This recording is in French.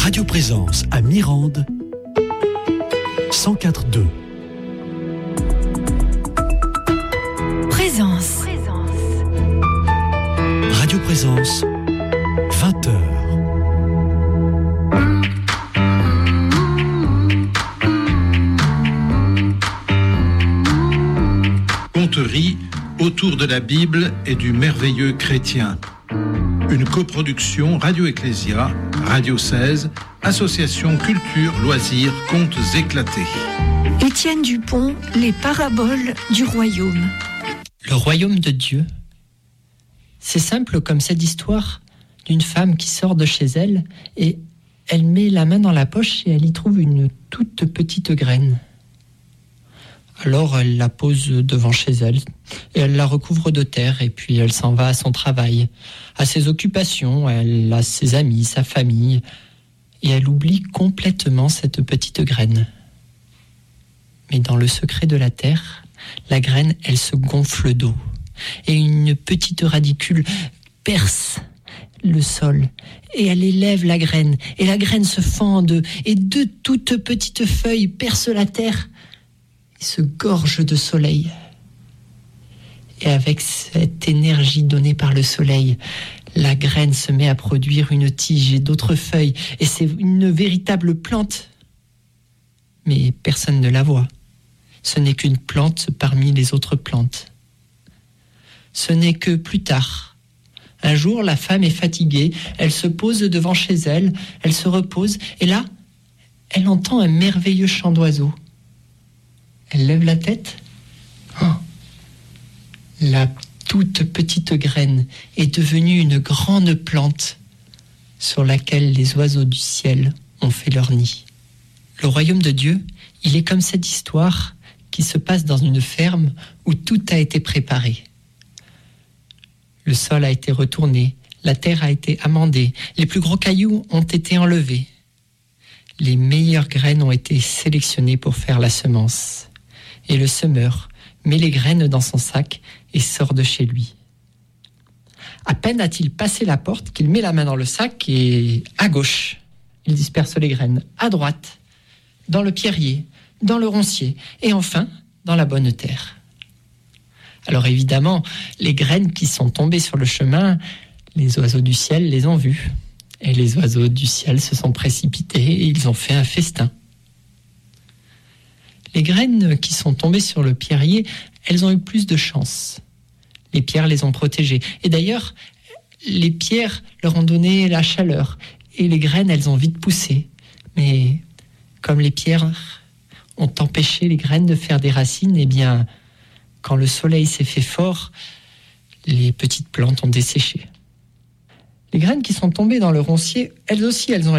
Radio Présence à Mirande, 104.2. Présence. Radio Présence, 20h. Conterie autour de la Bible et du merveilleux chrétien. Une coproduction Radio Ecclésia, Radio 16, Association Culture, Loisirs, Contes éclatés. Étienne Dupont, les paraboles du royaume. Le royaume de Dieu. C'est simple comme cette histoire d'une femme qui sort de chez elle et elle met la main dans la poche et elle y trouve une toute petite graine. Alors elle la pose devant chez elle et elle la recouvre de terre et puis elle s'en va à son travail, à ses occupations, elle a ses amis, sa famille et elle oublie complètement cette petite graine. Mais dans le secret de la terre, la graine, elle se gonfle d'eau et une petite radicule perce le sol et elle élève la graine et la graine se fend et deux toutes petites feuilles percent la terre et se gorgent de soleil. Et avec cette énergie donnée par le soleil, la graine se met à produire une tige et d'autres feuilles et c'est une véritable plante. Mais personne ne la voit. Ce n'est qu'une plante parmi les autres plantes. Ce n'est que plus tard. Un jour, la femme est fatiguée, elle se pose devant chez elle, elle se repose, et là, elle entend un merveilleux chant d'oiseaux. Elle lève la tête. Oh, la toute petite graine est devenue une grande plante sur laquelle les oiseaux du ciel ont fait leur nid. Le royaume de Dieu, il est comme cette histoire qui se passe dans une ferme où tout a été préparé. Le sol a été retourné, la terre a été amendée, les plus gros cailloux ont été enlevés. Les meilleures graines ont été sélectionnées pour faire la semence. Et le semeur met les graines dans son sac et sort de chez lui. À peine a-t-il passé la porte qu'il met la main dans le sac et à gauche, il disperse les graines, à droite, dans le pierrier, dans le roncier et enfin dans la bonne terre. Alors évidemment, les graines qui sont tombées sur le chemin, les oiseaux du ciel les ont vues. Et les oiseaux du ciel se sont précipités et ils ont fait un festin. Les graines qui sont tombées sur le pierrier, elles ont eu plus de chance. Les pierres les ont protégées. Et d'ailleurs, les pierres leur ont donné la chaleur. Et les graines, elles ont vite poussé. Mais comme les pierres ont empêché les graines de faire des racines, eh bien, quand le soleil s'est fait fort, les petites plantes ont desséché. Les graines qui sont tombées dans le roncier, elles aussi, elles ont